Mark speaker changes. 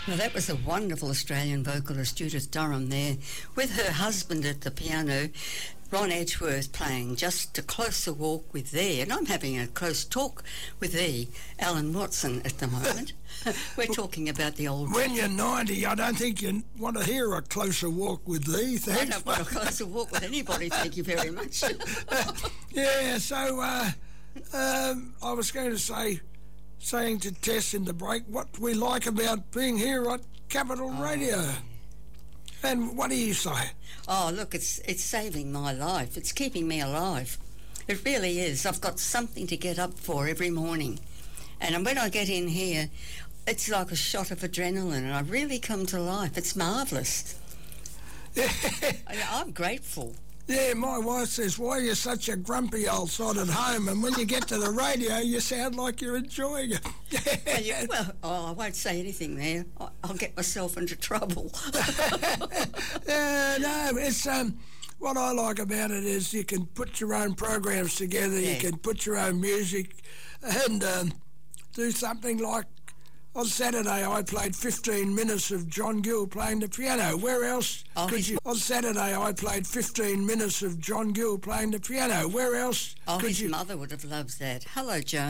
Speaker 1: Well, that was a wonderful Australian vocalist, Judith Durham, there, with her husband at the piano, Ron Edgeworth, playing Just a Closer Walk with Thee. And I'm having a close talk with thee, Alan Watson, at the moment. We're talking about the old...
Speaker 2: When you're 90, I don't think you want to hear a closer walk with thee, thanks.
Speaker 1: I don't want a closer walk with anybody, thank you very much.
Speaker 2: Yeah, so I was going to saying to Tess in the break what we like about being here at Capital Radio. And what do you say?
Speaker 1: Oh, look, it's saving my life. It's keeping me alive. It really is. I've got something to get up for every morning. And when I get in here, it's like a shot of adrenaline and I really come to life. It's marvellous. I'm grateful.
Speaker 2: Yeah, my wife says, why are you such a grumpy old sod at home? And when you get to the radio, you sound like you're enjoying it.
Speaker 1: I won't say anything there. I'll get myself into trouble.
Speaker 2: No, it's what I like about it is you can put your own programs together, you can put your own music and do something like on Saturday I played 15 minutes of John Gill playing the piano. Where else could you... On Saturday I played 15 minutes of John Gill playing the piano. Where else could
Speaker 1: his
Speaker 2: you...
Speaker 1: mother would have loved that. Hello, Joan.